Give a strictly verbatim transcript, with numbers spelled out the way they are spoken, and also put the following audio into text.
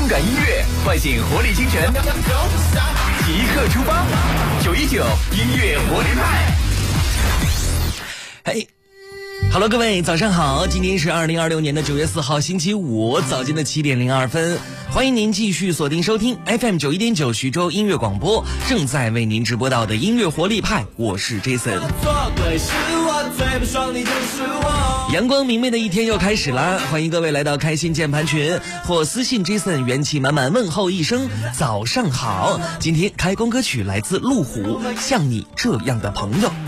动感音乐，唤醒活力精神，即刻出发！九一九音乐活力派。 嘿。Hello， 各位早上好，今天是二零二六年的九月四号星期五早间的七点零二分，欢迎您继续锁定收听 F M 九一点九徐州音乐广播，正在为您直播到的音乐活力派，我是 Jason。阳光明媚的一天又开始啦，欢迎各位来到开心键盘群或私信 Jason 元气满满问候一声早上好。今天开工歌曲来自路虎，像你这样的朋友。